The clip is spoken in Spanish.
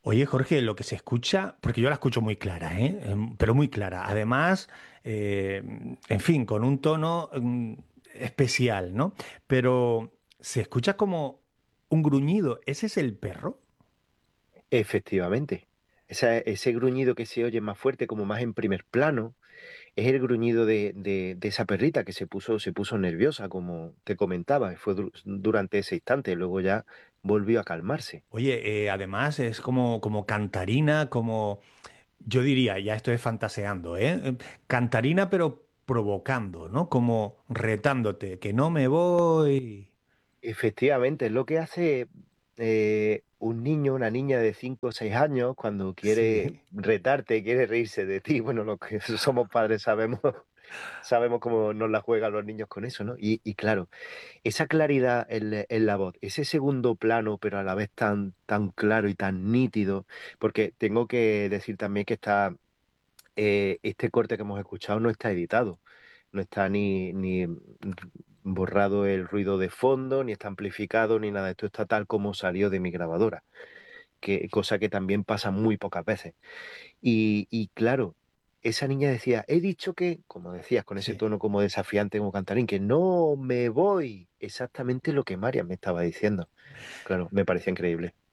Oye, Jorge, lo que se escucha, porque yo la escucho muy clara, ¿eh? Pero muy clara. Además, en fin, con un tono especial, ¿no? Pero se escucha como un gruñido. ¿Ese es el perro? Efectivamente. Ese gruñido que se oye más fuerte, como más en primer plano, es el gruñido de esa perrita que se puso nerviosa, como te comentaba, y fue durante ese instante, luego ya volvió a calmarse. Oye, además es como cantarina, como yo diría, ya estoy fantaseando, ¿eh? Cantarina, pero provocando, ¿no? Como retándote, que no me voy. Efectivamente, es lo que hace un niño, una niña de 5 o 6 años cuando quiere Sí. retarte, quiere reírse de ti. Bueno, los que somos padres sabemos cómo nos la juegan los niños con eso, ¿no? Y claro, esa claridad en la voz, ese segundo plano, pero a la vez tan claro y tan nítido, porque tengo que decir también que este corte que hemos escuchado no está editado, no está ni borrado el ruido de fondo, ni está amplificado, ni nada. Esto está tal como salió de mi grabadora, cosa que también pasa muy pocas veces. Y claro, esa niña decía, he dicho que, como decías, con ese Sí. tono como desafiante, como cantarín, que no me voy. Exactamente lo que Marian me estaba diciendo. Claro, me parecía increíble.